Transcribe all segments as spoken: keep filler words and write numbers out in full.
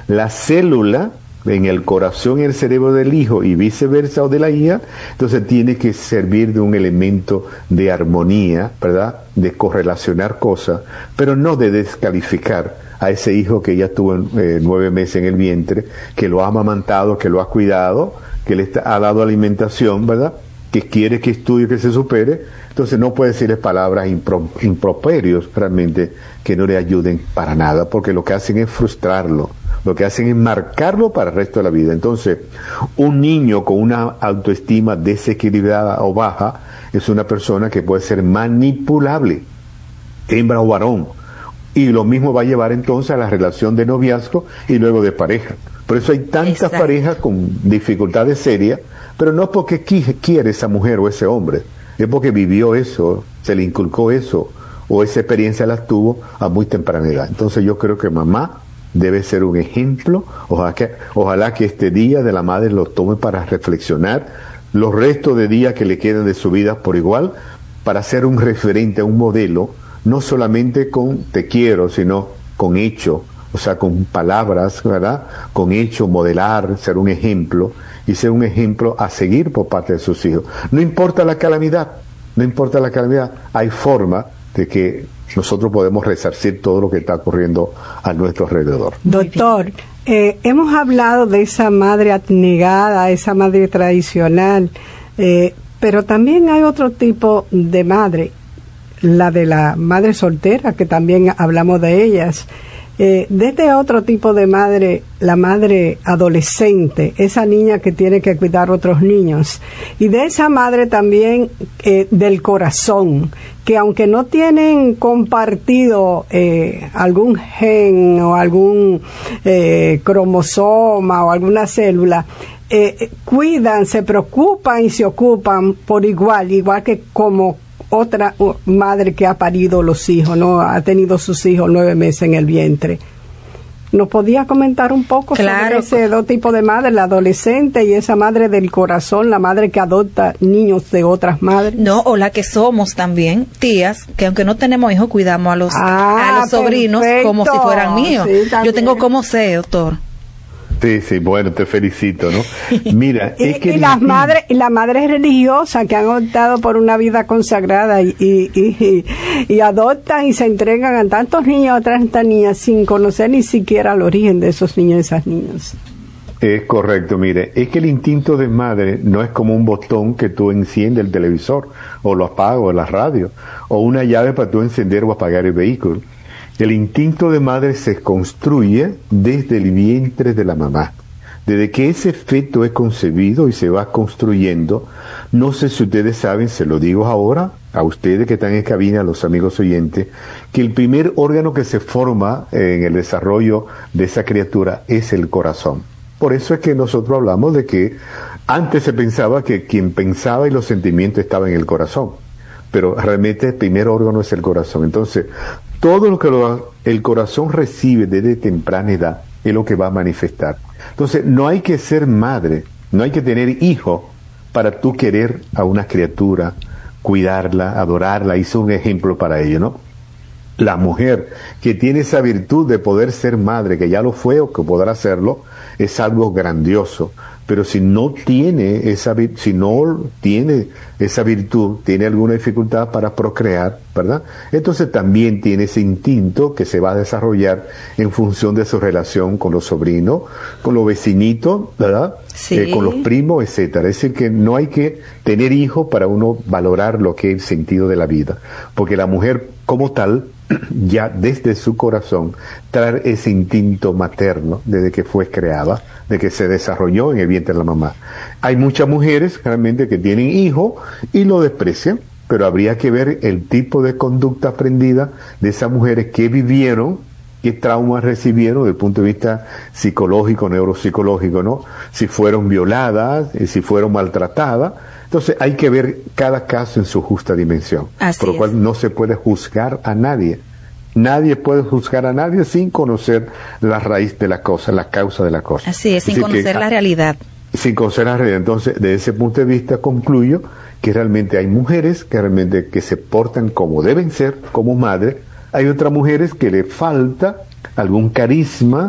la célula en el corazón y el cerebro del hijo y viceversa o de la hija, entonces tiene que servir de un elemento de armonía, ¿verdad? De correlacionar cosas, pero no de descalificar a ese hijo que ya tuvo eh, nueve meses en el vientre, que lo ha amamantado, que lo ha cuidado, que le está, ha dado alimentación, ¿verdad? Que quiere que estudie, que se supere. Entonces no puede decirle palabras impro, improperios realmente que no le ayuden para nada, porque lo que hacen es frustrarlo, lo que hacen es marcarlo para el resto de la vida. Entonces, un niño con una autoestima desequilibrada o baja es una persona que puede ser manipulable, hembra o varón, y lo mismo va a llevar entonces a la relación de noviazgo y luego de pareja. Por eso hay tantas Exacto. parejas con dificultades serias, pero no porque quiere esa mujer o ese hombre, es porque vivió eso, se le inculcó eso, o esa experiencia la tuvo a muy temprana edad. Entonces yo creo que mamá debe ser un ejemplo. Ojalá que, ojalá que este día de la madre lo tome para reflexionar los restos de días que le quedan de su vida por igual, para ser un referente, un modelo, no solamente con te quiero, sino con hecho, o sea, con palabras, ¿verdad? Con hecho, modelar, ser un ejemplo, y ser un ejemplo a seguir por parte de sus hijos. No importa la calamidad, no importa la calamidad, hay forma de que nosotros podemos resarcir todo lo que está ocurriendo a nuestro alrededor. Doctor, eh, hemos hablado de esa madre abnegada, esa madre tradicional, eh, pero también hay otro tipo de madre, la de la madre soltera, que también hablamos de ellas. Eh, de este otro tipo de madre, la madre adolescente, esa niña que tiene que cuidar otros niños, y de esa madre también eh, del corazón, que aunque no tienen compartido eh, algún gen o algún eh, cromosoma o alguna célula, eh, cuidan, se preocupan y se ocupan por igual, igual que como otra madre que ha parido los hijos, ¿no? Ha tenido sus hijos nueve meses en el vientre. ¿Nos podía comentar un poco claro. sobre ese dos tipos de madre, la adolescente y esa madre del corazón, la madre que adopta niños de otras madres? No, o la que somos también, tías, que aunque no tenemos hijos, cuidamos a los, ah, a los sobrinos perfecto. Como si fueran míos. Sí, yo tengo como sé, doctor. Sí, sí, bueno, te felicito, ¿no? Mira, y, es que y las madres, y las madres religiosas que han optado por una vida consagrada y, y, y, y adoptan y se entregan a tantos niños, a tantas niñas, sin conocer ni siquiera el origen de esos niños y esas niñas. Es correcto, mire, es que el instinto de madre no es como un botón que tú enciendes el televisor, o lo apagas, o la radio, o una llave para tú encender o apagar el vehículo. El instinto de madre se construye desde el vientre de la mamá. Desde que ese feto es concebido y se va construyendo, no sé si ustedes saben, se lo digo ahora, a ustedes que están en cabina, a los amigos oyentes, que el primer órgano que se forma en el desarrollo de esa criatura es el corazón. Por eso es que nosotros hablamos de que antes se pensaba que quien pensaba y los sentimientos estaban en el corazón, pero realmente el primer órgano es el corazón. Entonces, todo lo que lo, el corazón recibe desde temprana edad es lo que va a manifestar. Entonces, no hay que ser madre, no hay que tener hijo para tú querer a una criatura, cuidarla, adorarla, y ser un ejemplo para ello, ¿no? La mujer que tiene esa virtud de poder ser madre, que ya lo fue o que podrá hacerlo, es algo grandioso. Pero si no tiene esa si no tiene esa virtud, tiene alguna dificultad para procrear, ¿verdad? Entonces también tiene ese instinto que se va a desarrollar en función de su relación con los sobrinos, con los vecinitos, ¿verdad? Sí. Eh, con los primos, etcétera. Es decir, que no hay que tener hijos para uno valorar lo que es el sentido de la vida, porque la mujer como tal ya desde su corazón trae ese instinto materno desde que fue creada, de que se desarrolló en el vientre de la mamá. Hay muchas mujeres realmente que tienen hijos y lo desprecian, pero habría que ver el tipo de conducta aprendida de esas mujeres que vivieron, qué traumas recibieron desde el punto de vista psicológico, neuropsicológico, ¿no? Si fueron violadas, si fueron maltratadas. Entonces hay que ver cada caso en su justa dimensión, Así por lo cual es. no se puede juzgar a nadie. Nadie puede juzgar a nadie sin conocer la raíz de la cosa, la causa de la cosa. Así es, sin Así conocer que, la realidad. Sin conocer la realidad. Entonces, desde ese punto de vista concluyo que realmente hay mujeres que realmente que se portan como deben ser, como madre. Hay otras mujeres que le falta algún carisma,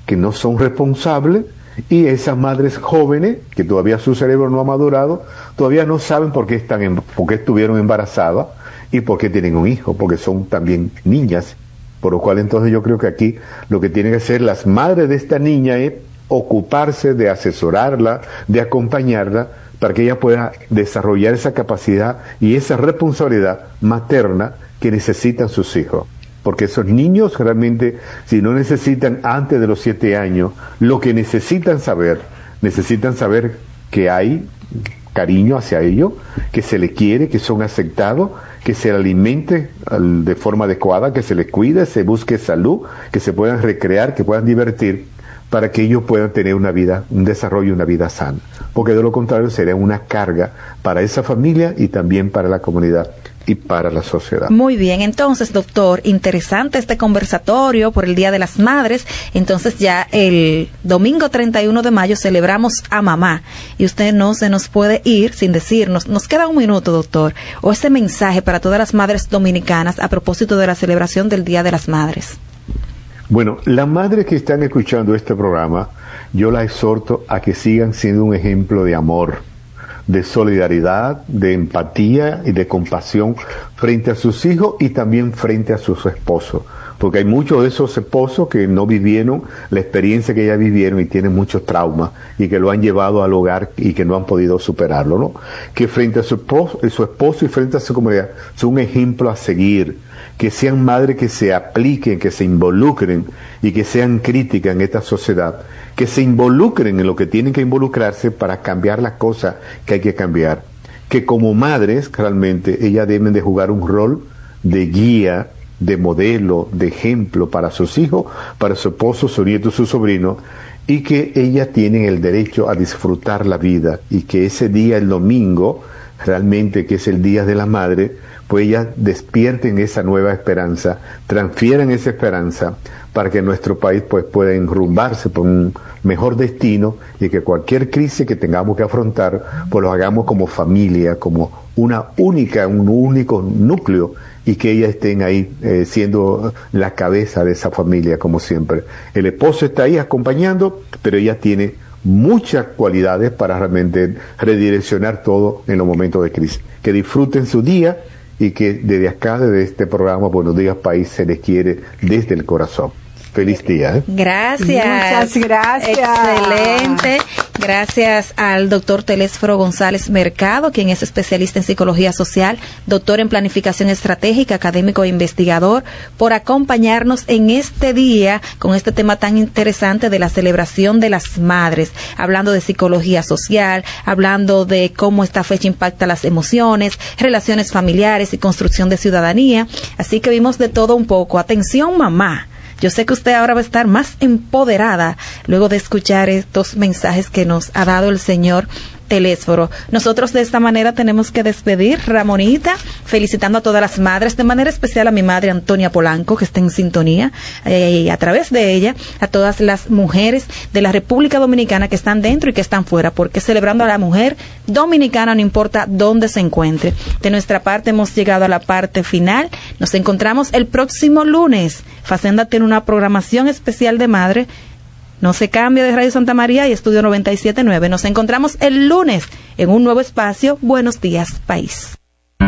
que no son responsables, y esas madres jóvenes, que todavía su cerebro no ha madurado, todavía no saben por qué, están en, por qué estuvieron embarazadas y por qué tienen un hijo, porque son también niñas. Por lo cual entonces yo creo que aquí lo que tienen que hacer las madres de esta niña es ocuparse de asesorarla, de acompañarla, para que ella pueda desarrollar esa capacidad y esa responsabilidad materna que necesitan sus hijos. Porque esos niños realmente, si no necesitan antes de los siete años, lo que necesitan saber, necesitan saber que hay cariño hacia ellos, que se les quiere, que son aceptados, que se alimente de forma adecuada, que se les cuide, se busque salud, que se puedan recrear, que puedan divertir, para que ellos puedan tener una vida, un desarrollo, una vida sana. Porque de lo contrario sería una carga para esa familia y también para la comunidad y para la sociedad. Muy bien, entonces, doctor, interesante este conversatorio por el Día de las Madres. Entonces ya el domingo treinta y uno de mayo celebramos a mamá, y usted no se nos puede ir sin decirnos, nos queda un minuto, doctor, o ese mensaje para todas las madres dominicanas a propósito de la celebración del Día de las Madres. Bueno, las madres que están escuchando este programa, yo las exhorto a que sigan siendo un ejemplo de amor, de solidaridad, de empatía y de compasión frente a sus hijos y también frente a sus esposos, porque hay muchos de esos esposos que no vivieron la experiencia que ellas vivieron y tienen muchos traumas y que lo han llevado al hogar y que no han podido superarlo, ¿no? Que frente a su esposo, su esposo y frente a su comunidad son un ejemplo a seguir, que sean madres que se apliquen, que se involucren y que sean críticas en esta sociedad, que se involucren en lo que tienen que involucrarse para cambiar las cosas que hay que cambiar, que como madres realmente ellas deben de jugar un rol de guía, de modelo, de ejemplo para sus hijos, para su esposo, su nieto, su sobrino, y que ellas tienen el derecho a disfrutar la vida, y que ese día, el domingo, realmente que es el Día de la Madre, pues ellas despierten esa nueva esperanza, transfieran esa esperanza para que nuestro país pues pueda enrumbarse por un mejor destino, y que cualquier crisis que tengamos que afrontar pues lo hagamos como familia, como una única, un único núcleo, y que ellas estén ahí eh, siendo la cabeza de esa familia como siempre. El esposo está ahí acompañando, pero ella tiene muchas cualidades para realmente redireccionar todo en los momentos de crisis. Que disfruten su día, y que desde acá, desde este programa Buenos Días País, se les quiere desde el corazón. Feliz día. ¿eh? Gracias. Muchas gracias. Excelente. Gracias al doctor Telésforo González Mercado, quien es especialista en psicología social, doctor en planificación estratégica, académico e investigador, por acompañarnos en este día con este tema tan interesante de la celebración de las madres, hablando de psicología social, hablando de cómo esta fecha impacta las emociones, relaciones familiares y construcción de ciudadanía. Así que vimos de todo un poco. Atención, mamá. Yo sé que usted ahora va a estar más empoderada luego de escuchar estos mensajes que nos ha dado el señor Telésforo. Nosotros de esta manera tenemos que despedir, Ramonita, felicitando a todas las madres, de manera especial a mi madre Antonia Polanco, que está en sintonía, eh, y a través de ella, a todas las mujeres de la República Dominicana que están dentro y que están fuera, porque celebrando a la mujer dominicana no importa dónde se encuentre. De nuestra parte hemos llegado a la parte final. Nos encontramos el próximo lunes. Facenda tiene una programación especial de madre. No se cambia de Radio Santa María y Estudio noventa y siete punto nueve. Nos encontramos el lunes en un nuevo espacio. Buenos días, país.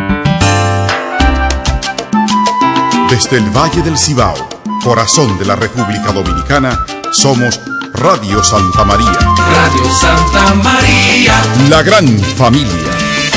Desde el Valle del Cibao, corazón de la República Dominicana, somos Radio Santa María. Radio Santa María. La gran familia.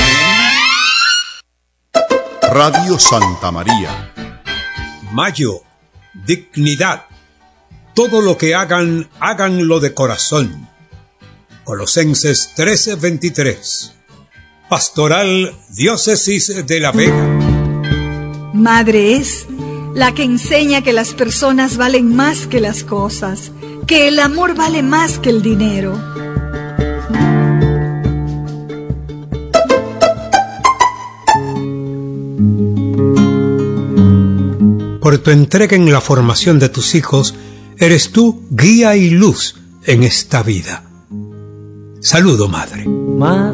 Radio Santa María. Mayo, dignidad. Todo lo que hagan, háganlo de corazón. Colosenses trece veintitrés. Pastoral Diócesis de La Vega. Madre es la que enseña que las personas valen más que las cosas, que el amor vale más que el dinero. Por tu entrega en la formación de tus hijos, eres tú guía y luz en esta vida. Saludo, madre.